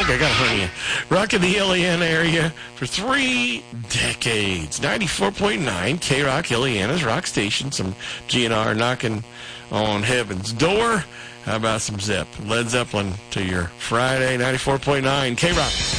think I got a hernia. Rocking the Illiana area for 3 decades. 94.9 K-Rock, Illiana's rock station. Some GNR knocking on heaven's door. How about some Zep? Led Zeppelin to your Friday, 94.9 K-Rock.